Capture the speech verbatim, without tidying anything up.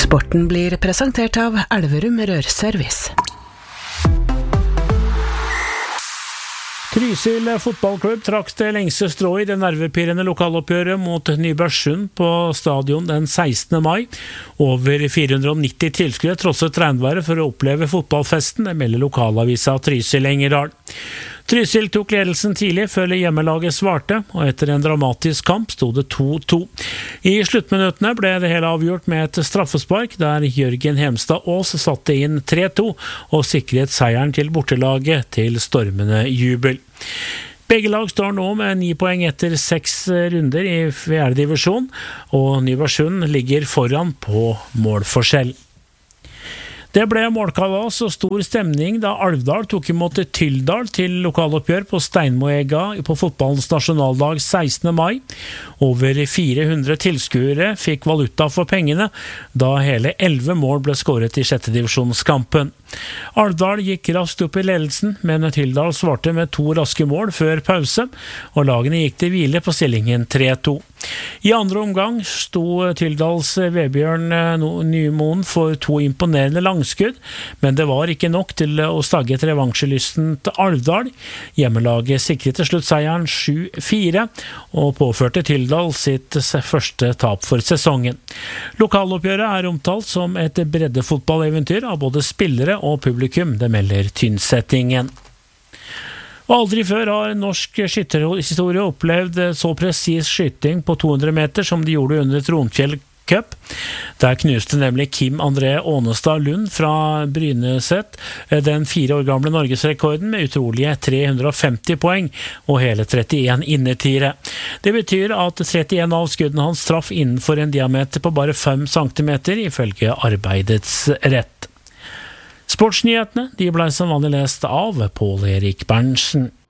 Sporten blir presentert av Elverum Rørservice. Trysil fotballklubb trakk det lengste strå i det nervepirrende lokaloppgjøret mot Nybergsund på stadion den sekstende mai. Over fire hundre og nitti tilskuere trosset regnværet for å oppleve fotballfesten, det melder lokalavisa Trysil Engerdal. Trysil tok ledelsen tidlig før hjemmelaget svarte, og etter en dramatisk kamp stod det to to. I sluttminuttene ble det hele avgjort med et straffespark, der Jørgen Hemstad Aas satte inn tre to og sikret seieren til bortelaget til stormende jubel. Begge lag står nå med ni poeng etter seks runder i fjerde divisjon, og Nybergsund ligger foran på målforskjell. Det ble målkalas og stor stemning da Alvdal tok imot Tyldal til lokaloppgjør på Steinmoega på fotballens nasjonaldag sekstende mai. Over fire hundre tilskuere fikk valuta for pengene, da hele elleve mål ble skåret i sjette divisjonskampen. Alvdal gikk raskt opp i ledelsen, men Tyldal svarte med to raske mål før pause, og lagene gikk til hvile på stillingen tre to. I andre omgang sto Tyldals Vebjørn Nymoen for to imponerende langskudd, men det var ikke nok til å stagge et revansjelysten til Alvdal. Hjemmelaget sikret til slutt seieren sju fire, og påførte Tyldal sitt første tap for sesongen. Lokaloppgjøret er omtalt som et breddefotballeventyr av både spillere og publikum, det melder Tynnsettingen. Og aldri før har norsk skytterhistorie opplevd så presis skyting på to hundre meter som de gjorde under Tronfjell Cup. Der knuste nemlig Kim André Ånestad Lund fra Bryneset den fire år gamle norgesrekorden med utrolige tre hundre og femti poeng og hele trettien innertiere. Det betyr at trettien av skuddene hans traff innenfor en diameter på bare fem centimeter, ifølge Arbeidets Rett. Sportsnyhetene de ble som vanlig lest av Pål Erik Berntsen.